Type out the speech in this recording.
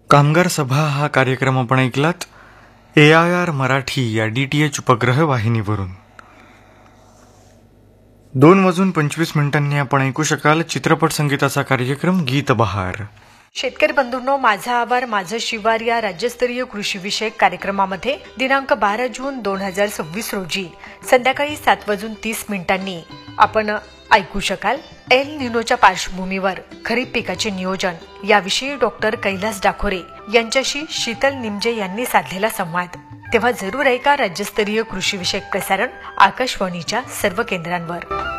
कामगार सभा हा कार्यक्रम आपण ऐकलात AIR मराठी या DTH उपग्रह वाहिनीवरून. 2:25 आपण ऐकू शकाल चित्रपट संगीताचा कार्यक्रम गीत बहार. शेतकरी बंधूंनो, माझा आभार माझं शिवार या राज्यस्तरीय कृषी विषयक कार्यक्रमामध्ये दिनांक 12 जून 2026 रोजी संध्याकाळी 7:30 आपण ऐकू शकाल एल निनोच्या पार्श्वभूमीवर खरीप पिकाचे नियोजन याविषयी डॉक्टर कैलास डाखोरे यांच्याशी शीतल निमजे यांनी साधलेला संवाद. तेव्हा जरूर ऐका राज्यस्तरीय कृषी विषयक प्रसारण आकाशवाणीच्या सर्व केंद्रांवर.